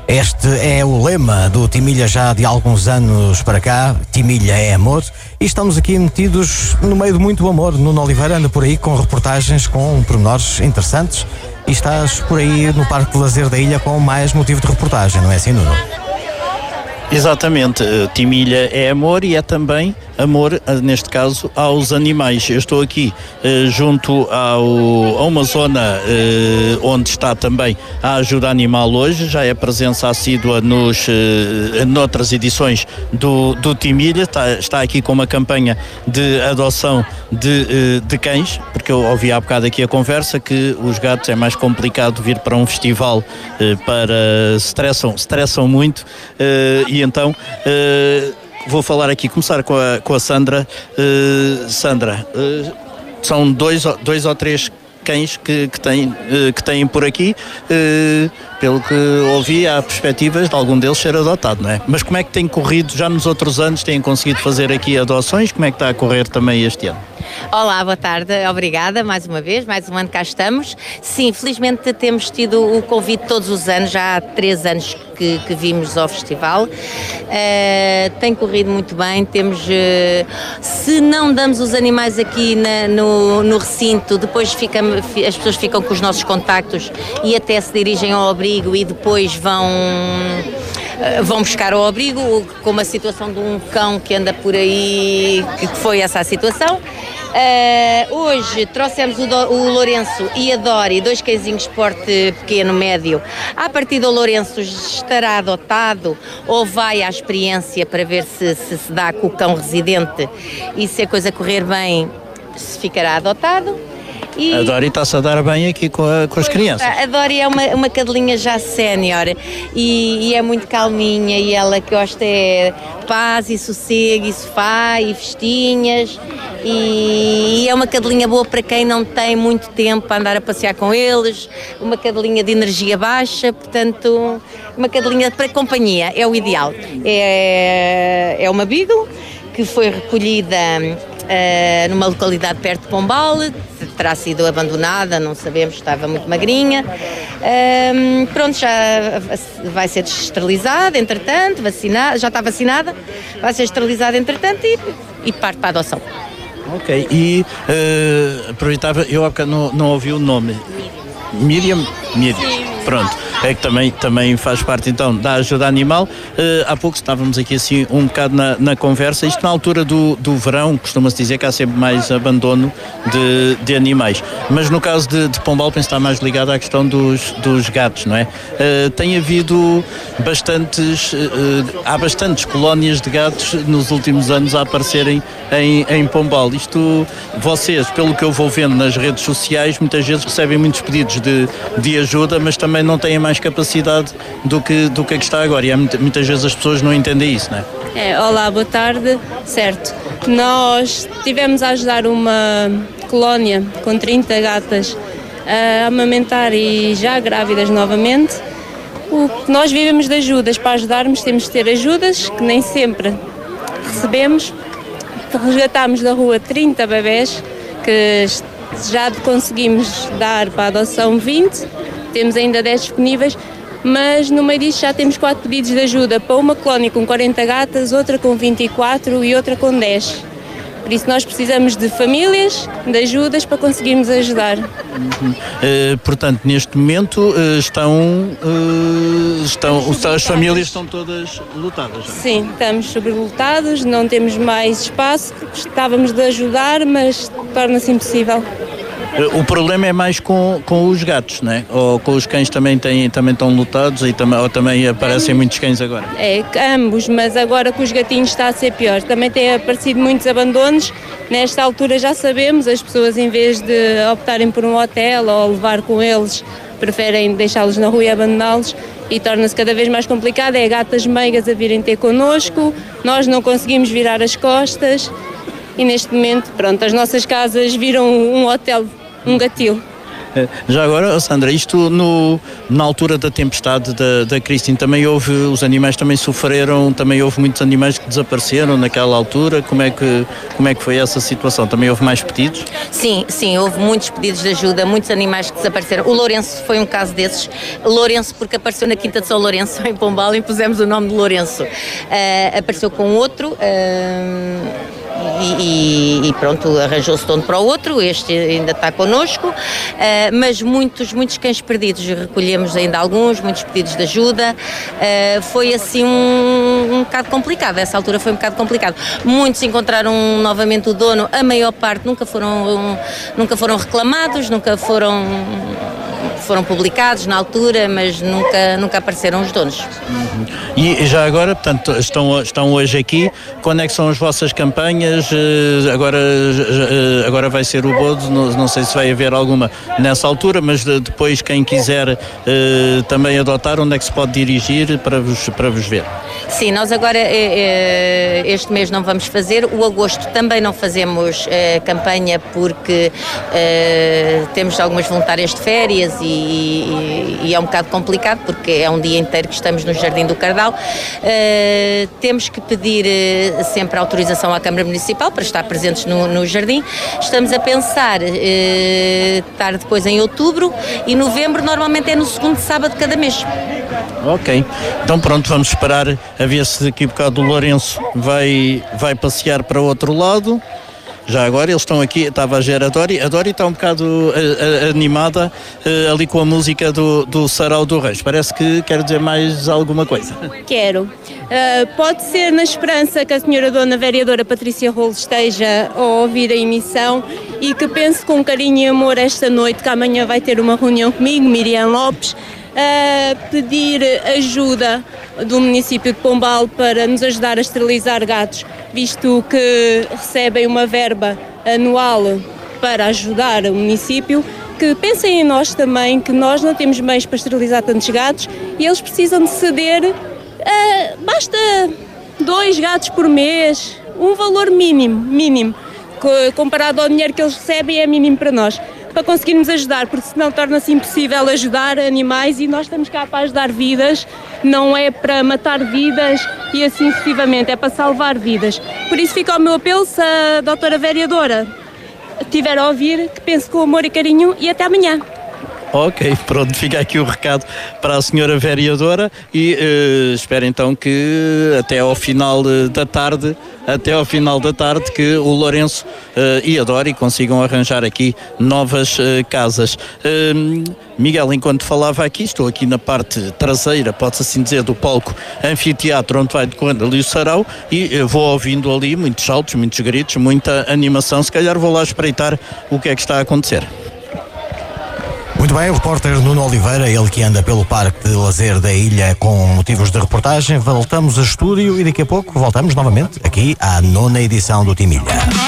Este é o lema do Timilha já de alguns anos para cá. Timilha é amor. E estamos aqui metidos no meio de muito amor. Nuno Oliveira anda por aí com reportagens com pormenores interessantes. E estás por aí no Parque de Lazer da Ilha com mais motivo de reportagem, não é assim, Nuno? Exatamente, Timilha é amor e é também amor, neste caso, aos animais. Eu estou aqui junto a uma zona onde está também a ajuda animal hoje, já é presença assídua noutras edições do Timilha, está aqui com uma campanha de adoção de cães, porque eu ouvi há bocado aqui a conversa que os gatos é mais complicado vir para um festival, estressam muito, e então vou falar aqui, começar com a Sandra. Sandra, são dois ou três cães que têm por aqui, pelo que ouvi, há perspectivas de algum deles ser adotado, não é? Mas como é que tem corrido, já nos outros anos têm conseguido fazer aqui adoções, como é que está a correr também este ano? Olá, boa tarde, obrigada mais uma vez, mais um ano cá estamos. Sim, felizmente temos tido o convite todos os anos, já há 3 anos que vimos ao festival. Tem corrido muito bem, se não damos os animais aqui no recinto, depois as pessoas ficam com os nossos contactos e até se dirigem ao abrigo e depois vão buscar ao abrigo, como a situação de um cão que anda por aí, que foi essa a situação. Hoje trouxemos o Lourenço e a Dori, 2 cãezinhos de porte pequeno, médio. A partir do Lourenço estará adotado ou vai à experiência para ver se dá com o cão residente e se a coisa correr bem, se ficará adotado. A Dori está-se a dar bem aqui com as crianças. A Dori é uma cadelinha já sénior e é muito calminha e ela gosta é paz e sossego e sofá e festinhas e é uma cadelinha boa para quem não tem muito tempo para andar a passear com eles, uma cadelinha de energia baixa, portanto uma cadelinha para companhia, é o ideal. É uma Beagle que foi recolhida numa localidade perto de Pombal, terá sido abandonada, não sabemos, estava muito magrinha. Pronto, já vai ser esterilizada, entretanto, vacinada, já está vacinada, vai ser esterilizada, entretanto, e parte para a adoção. Ok, e aproveitava, eu há bocado não ouvi o nome. Miriam? Pronto, é que também faz parte então da ajuda animal. Há pouco estávamos aqui assim um bocado na conversa, isto na altura do verão, costuma-se dizer que há sempre mais abandono de animais, mas no caso de Pombal penso que está mais ligado à questão dos gatos, não é? Tem havido há bastantes colónias de gatos nos últimos anos a aparecerem em Pombal. Isto, vocês, pelo que eu vou vendo nas redes sociais, muitas vezes recebem muitos pedidos de ajuda, mas também não têm mais capacidade do que está agora, e muitas vezes as pessoas não entendem isso, não é? Olá, boa tarde, certo. Nós tivemos a ajudar uma colónia com 30 gatas a amamentar e já grávidas novamente. Nós vivemos de ajudas, para ajudarmos temos de ter ajudas, que nem sempre recebemos. Resgatámos da rua 30 bebés, que já conseguimos dar para a adoção 20, temos ainda 10 disponíveis, mas no meio disso já temos 4 pedidos de ajuda para uma colónia com 40 gatas, outra com 24 e outra com 10. Por isso nós precisamos de famílias, de ajudas para conseguirmos ajudar. Portanto, neste momento as famílias estão todas lotadas? Já? Sim, estamos sobrelotados, não temos mais espaço, gostávamos de ajudar, mas torna-se impossível. O problema é mais com os gatos, não é? Ou com os cães também estão lotados ou também aparecem muitos cães agora? Ambos, mas agora com os gatinhos está a ser pior. Também tem aparecido muitos abandonos. Nesta altura já sabemos, as pessoas em vez de optarem por um hotel ou levar com eles, preferem deixá-los na rua e abandoná-los e torna-se cada vez mais complicado. É gatas meigas a virem ter connosco, nós não conseguimos virar as costas e neste momento, pronto, as nossas casas viram um hotel, um gatil. Já agora, Sandra, isto na altura da tempestade da Christine também houve, os animais também sofreram, também houve muitos animais que desapareceram naquela altura. Como é que foi essa situação? Também houve mais pedidos? Sim, houve muitos pedidos de ajuda, muitos animais que desapareceram. O Lourenço foi um caso desses. Lourenço porque apareceu na Quinta de São Lourenço, em Pombal, e pusemos o nome de Lourenço. Apareceu com outro... E pronto, arranjou-se de um para o outro. Este ainda está connosco, mas muitos cães perdidos, recolhemos ainda alguns, muitos pedidos de ajuda. Foi assim um bocado complicado, essa altura foi um bocado complicado. Muitos encontraram novamente o dono, a maior parte nunca foram reclamados, nunca foram publicados na altura, mas nunca apareceram os donos. E já agora, portanto, estão hoje aqui. Quando é que são as vossas campanhas? Agora vai ser o Bodo, não sei se vai haver alguma nessa altura, mas depois quem quiser também adotar, onde é que se pode dirigir para vos ver? Sim, nós agora este mês não vamos fazer, o agosto também não fazemos campanha porque temos algumas voluntárias de férias e é um bocado complicado porque é um dia inteiro que estamos no Jardim do Cardal. Temos que pedir sempre autorização à Câmara Municipal para estar presentes no Jardim. Estamos a pensar estar depois em outubro e novembro, normalmente é no segundo sábado de cada mês. Ok, então pronto, vamos esperar a ver se daqui a bocado o Lourenço vai passear para o outro lado. Já agora eles estão aqui, estava a ver a Dori está um bocado animada ali com a música do Sarau do Reis. Parece que quer dizer mais alguma coisa. Quero. Pode ser na esperança que a senhora Dona Vereadora Patrícia Rolo esteja a ouvir a emissão e que pense com carinho e amor esta noite, que amanhã vai ter uma reunião comigo, Miriam Lopes, a pedir ajuda do município de Pombal para nos ajudar a esterilizar gatos, visto que recebem uma verba anual para ajudar o município, que pensem em nós também, que nós não temos meios para esterilizar tantos gatos e eles precisam de ceder, basta 2 gatos por mês, um valor mínimo, comparado ao dinheiro que eles recebem é mínimo para nós, para conseguirmos ajudar, porque senão torna-se impossível ajudar animais e nós estamos cá para ajudar vidas, não é para matar vidas e assim sucessivamente, é para salvar vidas. Por isso fica o meu apelo, se a doutora vereadora estiver a ouvir, que pense com amor e carinho e até amanhã. Ok, pronto, fica aqui o recado para a senhora vereadora e espero então que até ao final da tarde que o Lourenço e a Dori consigam arranjar aqui novas casas. Miguel, enquanto falava aqui, estou aqui na parte traseira, pode-se assim dizer, do palco anfiteatro, onde vai decorrendo ali o sarau e vou ouvindo ali muitos saltos, muitos gritos, muita animação. Se calhar vou lá espreitar o que é que está a acontecer. Muito bem, o repórter Nuno Oliveira, ele que anda pelo parque de lazer da ilha com motivos de reportagem. Voltamos a estúdio e daqui a pouco voltamos novamente aqui à 9ª edição do Timilha.